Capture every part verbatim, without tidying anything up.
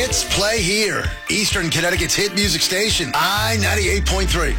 Hits play here. Eastern Connecticut's hit music station, I ninety-eight point three.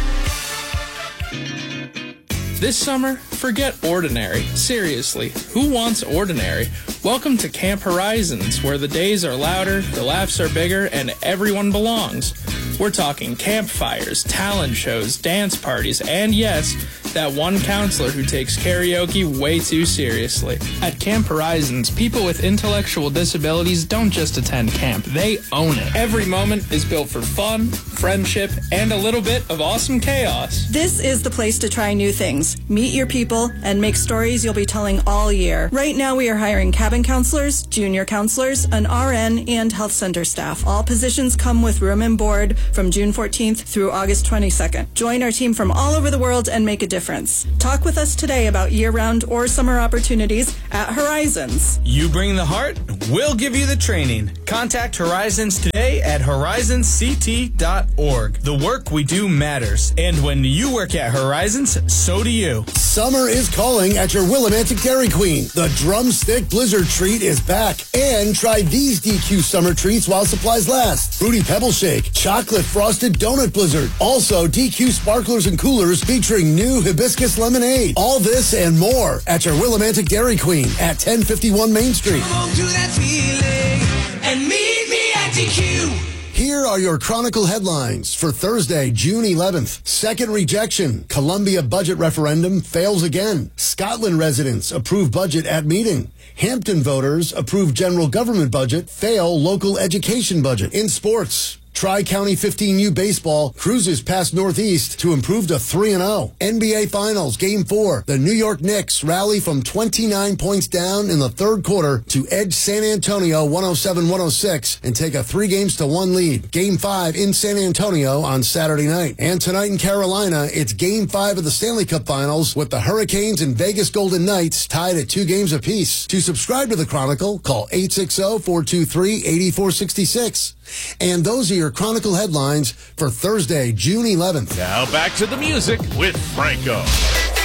This summer, forget ordinary. Seriously, who wants ordinary? Welcome to Camp Horizons, where the days are louder, the laughs are bigger, and everyone belongs. We're talking campfires, talent shows, dance parties, and yes, that one counselor who takes karaoke way too seriously. At Camp Horizons, people with intellectual disabilities don't just attend camp, they own it. Every moment is built for fun, friendship, and a little bit of awesome chaos. This is the place to try new things, meet your people, and make stories you'll be telling all year. Right now we are hiring cabin counselors, junior counselors, an R N, and health center staff. All positions come with room and board from June fourteenth through August twenty-second. Join our team from all over the world and make a difference. Talk with us today about year-round or summer opportunities at Horizons. You bring the heart, we'll give you the training. Contact Horizons today at horizons c t dot org. The work we do matters, and when you work at Horizons, so do you. Summer is calling at your Willimantic Dairy Queen. The Drumstick Blizzard Treat is back. And try these D Q summer treats while supplies last. Fruity Pebble Shake, Chocolate Frosted Donut Blizzard. Also, D Q Sparklers and Coolers featuring new Hibiscus Lemonade. All this and more at your Willimantic Dairy Queen at ten fifty-one Main Street. Come on to that feeling and meet me at D Q. Here are your Chronicle headlines for Thursday, June eleventh. Second rejection. Columbia budget referendum fails again. Scotland residents approve budget at meeting. Hampton voters approve general government budget, fail local education budget. In sports, Tri-County fifteen U baseball cruises past Northeast to improve to three and oh. N B A Finals, Game four. The New York Knicks rally from twenty-nine points down in the third quarter to edge San Antonio one oh seven one oh six and take a three games to one lead. Game five in San Antonio on Saturday night. And tonight in Carolina, it's Game five of the Stanley Cup Finals with the Hurricanes and Vegas Golden Knights tied at two games apiece. To subscribe to the Chronicle, call eight six zero, four two three, eight four six six. And those are your Chronicle headlines for Thursday, June eleventh. Now back to the music with Franco.